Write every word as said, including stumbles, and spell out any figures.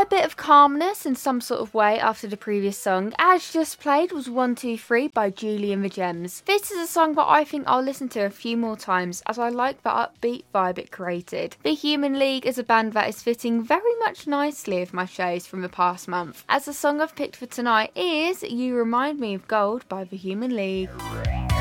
bit of calmness in some sort of way after the previous song. As just played was one two three by Julie and the Gems. This is a song that I think I'll listen to a few more times as I like the upbeat vibe it created. The Human League is a band that is fitting very much nicely with my shows from the past month, as the song I've picked for tonight is You Remind Me of Gold by the Human League.